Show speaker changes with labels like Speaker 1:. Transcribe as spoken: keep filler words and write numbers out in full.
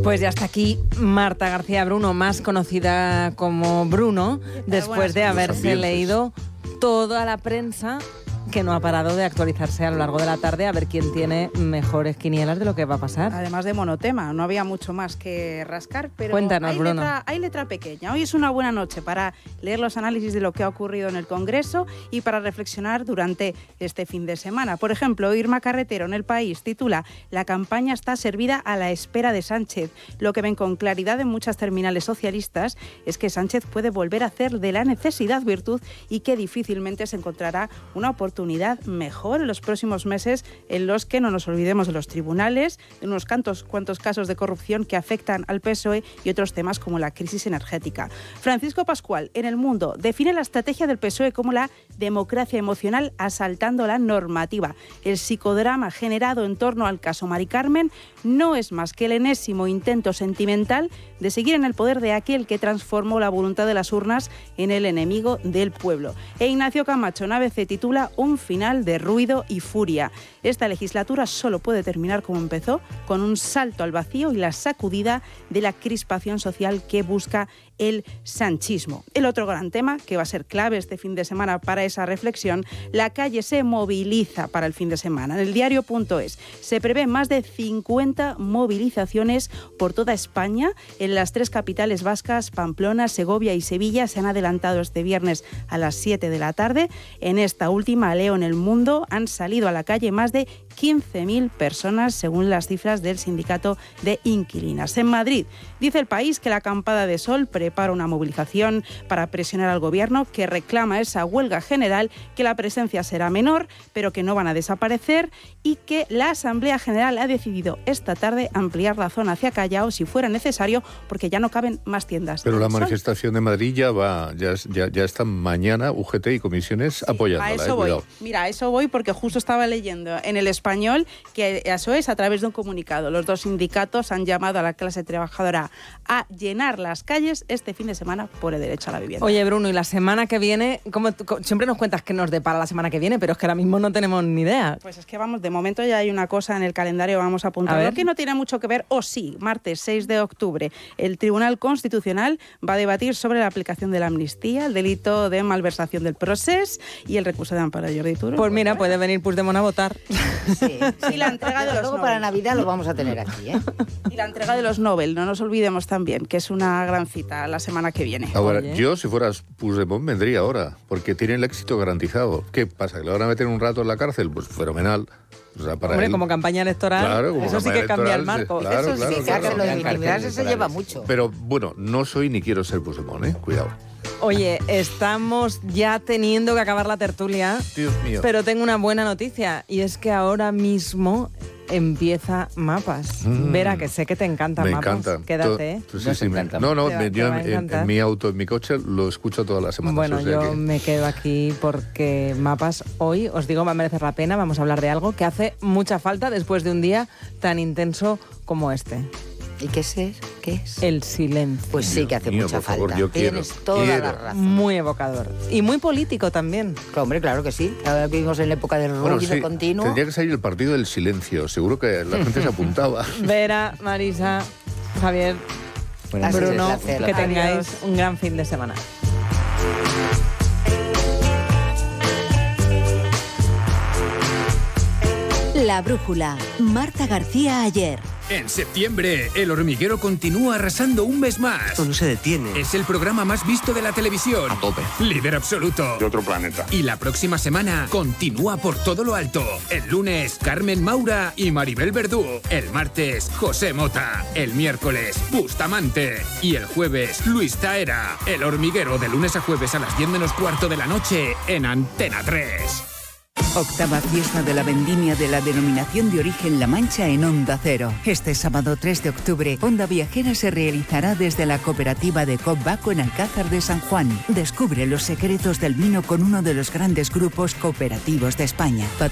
Speaker 1: Pues ya está aquí Marta García Bruno, más conocida como Bruno, después de haberse leído toda la prensa que no ha parado de actualizarse a lo largo de la tarde a ver quién tiene mejores quinielas de lo que va a pasar.
Speaker 2: Además de monotema, no había mucho más que rascar, pero
Speaker 1: Cuéntanos,
Speaker 2: hay,
Speaker 1: Bruno.
Speaker 2: letra, hay letra pequeña. Hoy es una buena noche para leer los análisis de lo que ha ocurrido en el Congreso y para reflexionar durante este fin de semana. Por ejemplo, Irma Carretero en El País titula «La campaña está servida a la espera de Sánchez». Lo que ven con claridad en muchas terminales socialistas es que Sánchez puede volver a hacer de la necesidad virtud y que difícilmente se encontrará una oportunidad mejor en los próximos meses en los que no nos olvidemos de los tribunales, de unos cuantos, cuantos casos de corrupción que afectan al P S O E y otros temas como la crisis energética. Francisco Pascual, en El Mundo, define la estrategia del P S O E como la democracia emocional asaltando la normativa. El psicodrama generado en torno al caso Mari Carmen no es más que el enésimo intento sentimental de seguir en el poder de aquel que transformó la voluntad de las urnas en el enemigo del pueblo. E Ignacio Camacho en A B C titula «Un final de ruido y furia». Esta legislatura solo puede terminar como empezó, con un salto al vacío y la sacudida de la crispación social que busca el sanchismo. El otro gran tema, que va a ser clave este fin de semana para esa reflexión, la calle se moviliza para el fin de semana. En el diario punto es se prevé más de cincuenta movilizaciones por toda España. En las tres capitales vascas, Pamplona, Segovia y Sevilla, se han adelantado este viernes a las siete de la tarde. En esta última, leo en El Mundo, han salido a la calle más de quince mil personas, según las cifras del sindicato de inquilinas. En Madrid, dice El País que la acampada de Sol prepara una movilización para presionar al gobierno, que reclama esa huelga general, que la presencia será menor, pero que no van a desaparecer, y que la Asamblea General ha decidido esta tarde ampliar la zona hacia Callao si fuera necesario, porque ya no caben más tiendas.
Speaker 3: Pero la manifestación de Madrid ya va, ya, ya, ya está mañana, U G T y comisiones sí, apoyándola.
Speaker 2: A eso
Speaker 3: eh,
Speaker 2: voy.
Speaker 3: Cuidado.
Speaker 2: Mira, a eso voy porque justo estaba leyendo en El Español que eso es a través de un comunicado. Los dos sindicatos han llamado a la clase trabajadora a llenar las calles este fin de semana por el derecho a la vivienda.
Speaker 1: Oye, Bruno, y la semana que viene, como siempre nos cuentas que nos depara la semana que viene, pero es que ahora mismo no tenemos ni idea.
Speaker 2: Pues es que vamos, de momento ya hay una cosa en el calendario, vamos a apuntar, que no tiene mucho que ver, o sí, martes seis de octubre, el Tribunal Constitucional va a debatir sobre la aplicación de la amnistía, el delito de malversación del procés y el recurso de amparo. Jordi Turul.
Speaker 1: Pues mira, puede venir Puigdemont a votar.
Speaker 2: Sí, sí, la entrega de los
Speaker 4: Luego
Speaker 2: Nobel.
Speaker 4: Para Navidad lo vamos a tener aquí, ¿eh?
Speaker 2: Y la entrega de los Nobel, no nos olvidemos también, que es una gran cita la semana que viene.
Speaker 3: Ahora,
Speaker 1: Oye.
Speaker 3: yo si fueras Puigdemont vendría ahora, porque tiene el éxito garantizado. ¿Qué pasa? ¿Que le van a meter un rato en la cárcel? Pues fenomenal. O sea, para
Speaker 1: Hombre,
Speaker 3: él,
Speaker 1: como campaña electoral,
Speaker 3: claro, como
Speaker 1: eso sí que cambia el marco.
Speaker 3: Claro,
Speaker 1: eso
Speaker 3: claro,
Speaker 1: sí,
Speaker 3: claro,
Speaker 4: Claro, lo de
Speaker 3: claro.
Speaker 4: intimidarse se lleva mucho.
Speaker 3: Pero bueno, no soy ni quiero ser Puigdemont, ¿eh? Cuidado.
Speaker 1: Oye, estamos ya teniendo que acabar la tertulia,
Speaker 3: Dios mío.
Speaker 1: pero tengo una buena noticia, y es que ahora mismo empieza Mapas.
Speaker 3: Mm.
Speaker 1: Vera, que sé que te encanta
Speaker 3: Me
Speaker 1: Mapas.
Speaker 3: encanta.
Speaker 1: Quédate, ¿eh?
Speaker 3: Tú- tú sí,
Speaker 4: Nos
Speaker 3: sí, me-
Speaker 4: encanta.
Speaker 3: No, no,
Speaker 1: Te va-
Speaker 3: me-
Speaker 1: te
Speaker 3: yo
Speaker 1: va a
Speaker 3: en,
Speaker 1: encantar.
Speaker 3: en mi auto, en mi coche, lo escucho todas las semanas.
Speaker 1: Bueno,
Speaker 3: o sea
Speaker 1: yo
Speaker 3: que-
Speaker 1: me quedo aquí porque Mapas hoy, os digo, va a merecer la pena. Vamos a hablar de algo que hace mucha falta después de un día tan intenso como este.
Speaker 4: ¿Y qué es? ¿Qué es?
Speaker 1: El silencio.
Speaker 4: Pues sí que hace
Speaker 3: Mío,
Speaker 4: mucha
Speaker 3: por favor,
Speaker 4: falta.
Speaker 3: yo quiero,
Speaker 4: Tienes toda
Speaker 3: quiero.
Speaker 4: la razón.
Speaker 1: Muy evocador. Y muy político también.
Speaker 4: Hombre, claro que sí. Ahora vivimos en la época del ruido
Speaker 3: Bueno, sí,
Speaker 4: continuo.
Speaker 3: tendría que salir el partido del silencio. Seguro que la gente se apuntaba.
Speaker 1: Vera, Marisa, Javier,
Speaker 4: Buenas noches,
Speaker 1: Bruno,
Speaker 4: placer.
Speaker 1: que
Speaker 2: Adiós.
Speaker 1: tengáis un gran fin de semana.
Speaker 5: La brújula. Marta García Aller.
Speaker 6: En septiembre, El Hormiguero continúa arrasando un mes más.
Speaker 7: Esto no se detiene.
Speaker 6: Es el programa más visto de la televisión.
Speaker 7: A tope.
Speaker 6: Líder absoluto.
Speaker 8: De otro planeta.
Speaker 6: Y la próxima semana continúa por todo lo alto. El lunes, Carmen Maura y Maribel Verdú. El martes, José Mota. El miércoles, Bustamante. Y el jueves, Luis Taera. El Hormiguero, de lunes a jueves a las diez menos cuarto de la noche en Antena tres.
Speaker 9: Octava fiesta de la vendimia de la denominación de origen La Mancha en Onda Cero. Este sábado tres de octubre, Onda Viajera se realizará desde la cooperativa de Cop Baco en Alcázar de San Juan. Descubre los secretos del vino con uno de los grandes grupos cooperativos de España.